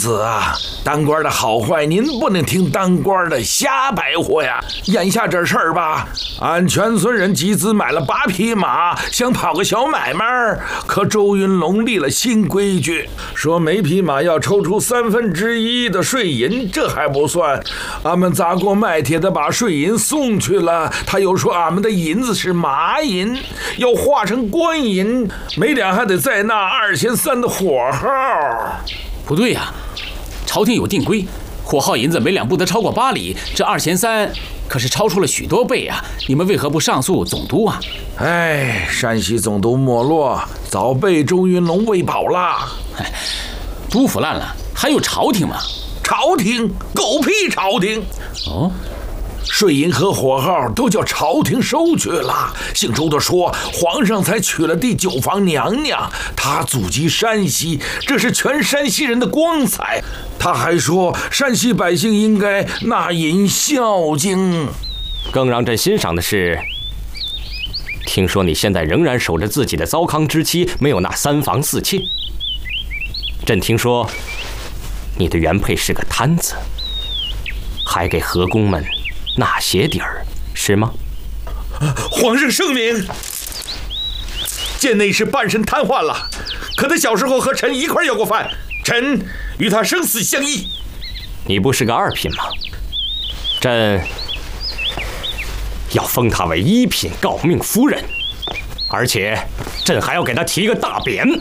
子啊，当官的好坏，您不能听当官的瞎白活呀。眼下这事儿吧，俺全村人集资买了8匹马，想跑个小买卖。可周云龙立了新规矩，说每匹马要抽出1/3的税银，这还不算，俺们砸锅卖铁的把税银送去了，他又说俺们的银子是马银，要化成官银，每两还得再纳2300的火耗。 不对呀，朝廷有定规，火耗银子每2不得超过8里，这2300可是超出了许多倍啊！你们为何不上诉总督啊？ 哎，山西总督没落，早被周云龙喂饱了。 督府烂了，还有朝廷吗？ 朝廷？狗屁朝廷！ 哦， 税银和火耗都叫朝廷收去了。姓周的说，皇上才娶了第9房娘娘，他祖籍山西，这是全山西人的光彩。他还说，山西百姓应该纳银孝敬。 更让朕欣赏的是，听说你现在仍然守着自己的糟糠之妻，没有纳3房4妾。朕听说，你的原配是个摊子，还给河工们纳鞋底儿，是吗？ 皇上圣明，贱内是半身瘫痪了，可他小时候和臣一块要过饭，臣与他生死相依。 你不是个2品吗？朕要封他为1品诰命夫人，而且朕还要给他提个大匾。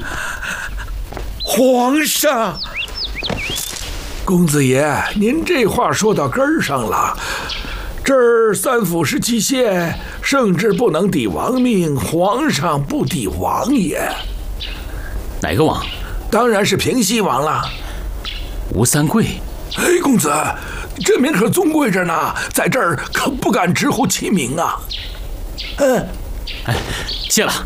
皇上，公子爷，您这话说到根儿上了。这儿3府是期县，圣旨不能抵王命，皇上不抵王也。 哪个王？ 当然是平西王了。 吴三桂。 哎，公子，这名可尊贵着呢，在这儿可不敢直呼其名啊。 谢了。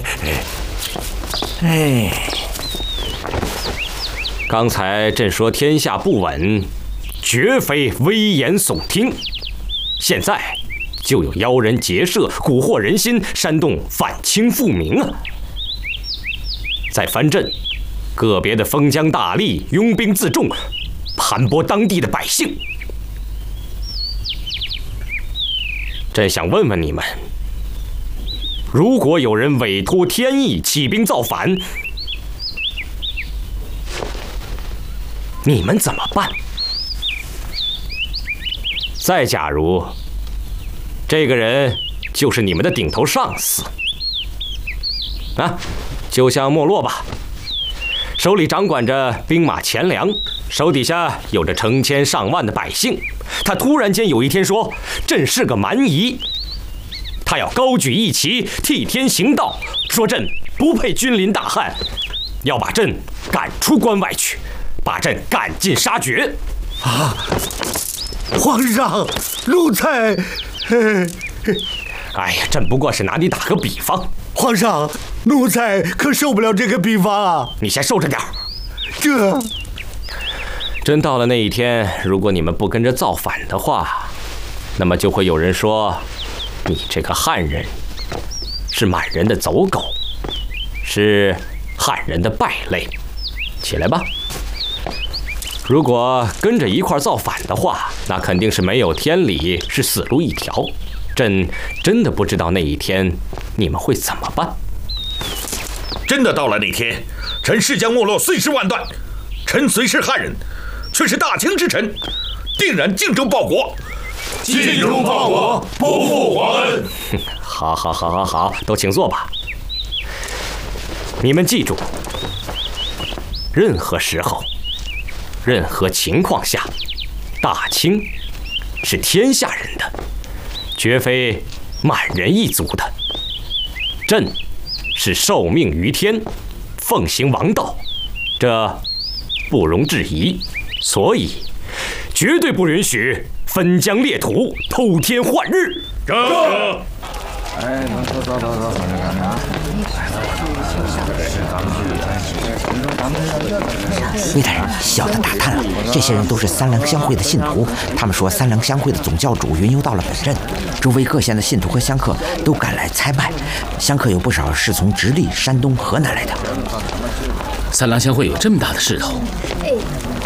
刚才朕说天下不稳，绝非危言耸听。现在就有妖人结社，蛊惑人心，煽动反清复明啊！在藩镇，个别的封疆大吏拥兵自重，盘剥当地的百姓。朕想问问你们，如果有人委托天意起兵造反，你们怎么办？再假如这个人就是你们的顶头上司啊，就像没落吧，手里掌管着兵马钱粮，手底下有着成千上万的百姓。他突然间有一天说，朕是个蛮夷，他要高举义旗，替天行道，说朕不配君临大汉，要把朕赶出关外去，把朕赶尽杀绝。 啊！皇上，奴才…… 哎呀，朕不过是拿你打个比方。 皇上，奴才可受不了这个比方啊！ 你先受着点儿。 这…… 真到了那一天，如果你们不跟着造反的话，那么就会有人说，你这个汉人是满人的走狗，是汉人的败类。起来吧。如果跟着一块造反的话，那肯定是没有天理，是死路一条。朕真的不知道那一天你们会怎么办。 真的到了那天，臣誓将没落碎尸万段。臣虽是汉人，却是大清之臣，定然尽忠报国。 尽忠报国，不负皇恩。 好，都请坐吧。你们记住，任何时候，任何情况下，大清是天下人的，绝非满人一族的。朕是受命于天，奉行王道，这不容置疑，所以绝对不允许分疆裂土、偷天换日。 这。 哎，走。 魏大人，小的打探了，这些人都是三郎乡会的信徒。他们说，三郎乡会的总教主云游到了本镇，周围各县的信徒和香客都赶来参拜。香客有不少是从直隶、山东、河南来的。 三郎乡会有这么大的势头？